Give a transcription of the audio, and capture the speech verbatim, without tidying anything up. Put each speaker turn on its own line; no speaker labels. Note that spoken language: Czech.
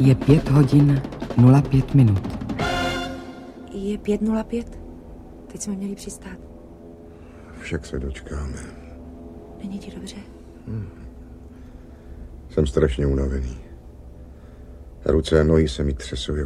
Je pět hodin nula pět minut.
Je pět nula pět? Teď jsme měli přistát.
Však se dočkáme.
Není ti dobře?
Hmm. Jsem strašně unavený. Ruce a nohy se mi třesou